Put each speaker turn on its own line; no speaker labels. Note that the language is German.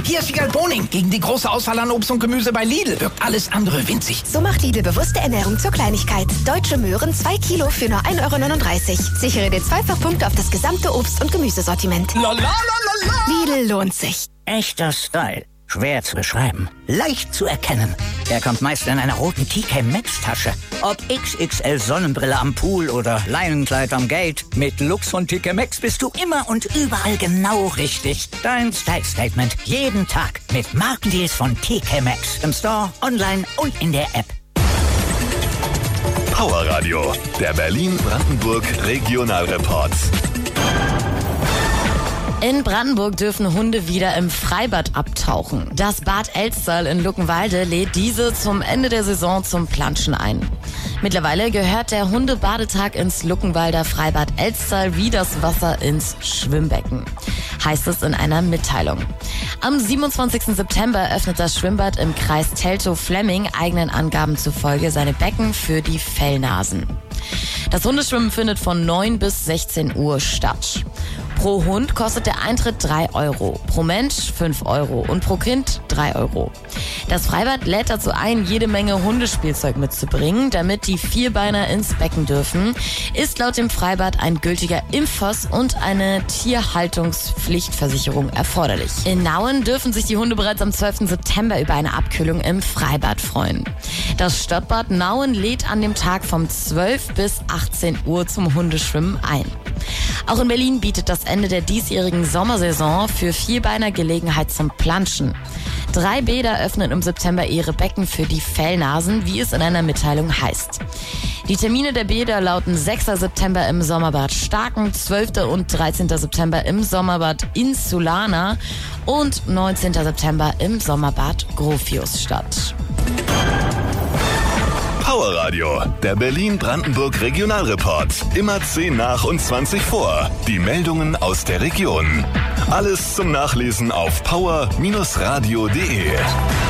Hier ist Wiegald Boning. Gegen die große Auswahl an Obst und Gemüse bei Lidl wirkt alles andere winzig.
So macht Lidl bewusste Ernährung zur Kleinigkeit. Deutsche Möhren 2 Kilo für nur 1,39 €. Sichere dir 2-fach Punkte auf das gesamte Obst- und Gemüsesortiment. Lidl lohnt sich.
Echter Style. Schwer zu beschreiben. Leicht zu erkennen. Er kommt meist in einer roten TK Maxx Tasche. Ob XXL Sonnenbrille am Pool oder Leinenkleid am Gate. Mit Lux von TK Maxx bist du immer und überall genau richtig. Dein Style Statement. Jeden Tag. Mit Markendeals von TK Maxx. Im Store, online und in der App.
Power Radio. Der Berlin-Brandenburg Regionalreport.
In Brandenburg dürfen Hunde wieder im Freibad abtauchen. Das Bad Elsterl in Luckenwalde lädt diese zum Ende der Saison zum Planschen ein. Mittlerweile gehört der Hundebadetag ins Luckenwalder Freibad Elsterl wie das Wasser ins Schwimmbecken, heißt es in einer Mitteilung. Am 27. September öffnet das Schwimmbad im Kreis Teltow-Fläming eigenen Angaben zufolge seine Becken für die Fellnasen. Das Hundeschwimmen findet von 9 bis 16 Uhr statt. Pro Hund kostet der Eintritt 3 €, pro Mensch 5 € und pro Kind 3 €. Das Freibad lädt dazu ein, jede Menge Hundespielzeug mitzubringen, damit die Vierbeiner ins Becken dürfen, ist laut dem Freibad ein gültiger Impfpass und eine Tierhaltungspflichtversicherung erforderlich. In Nauen dürfen sich die Hunde bereits am 12. September über eine Abkühlung im Freibad freuen. Das Stadtbad Nauen lädt an dem Tag vom 12 bis 18 Uhr zum Hundeschwimmen ein. Auch in Berlin bietet das Ende der diesjährigen Sommersaison für Vierbeiner Gelegenheit zum Planschen. 3 Bäder öffnen im September ihre Becken für die Fellnasen, wie es in einer Mitteilung heißt. Die Termine der Bäder lauten 6. September im Sommerbad Starken, 12. und 13. September im Sommerbad Insulana und 19. September im Sommerbad Gropiusstadt.
Power Radio, der Berlin-Brandenburg Regionalreport. Immer 10 nach und 20 vor. Die Meldungen aus der Region. Alles zum Nachlesen auf power-radio.de.